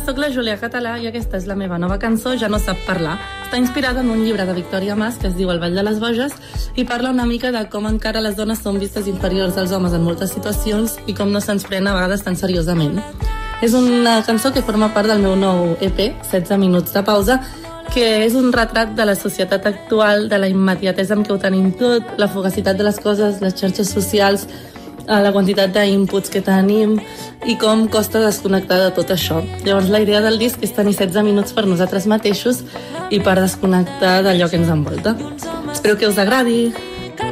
soc la Júlia Català i aquesta és la meva nova cançó, Ja no sap parlar. Està inspirada en un llibre de Victòria Mas que es diu El ball de les boges i parla una mica de com encara les dones són vistes inferiors als homes en moltes situacions i com no se'ns pren a vegades tan seriosament. És una cançó que forma part del meu nou EP, 16 minuts de pausa, que és un retrat de la societat actual, de la immediatesa amb què ho tenim tot, la fugacitat de les coses, les xarxes socials, la quantitat d'inputs que tenim i com costa desconnectar de tot això. Llavors la idea del disc és tenir 16 minuts per nosaltres mateixos i per desconnectar d'allò que ens envolta. Espero que us agradi.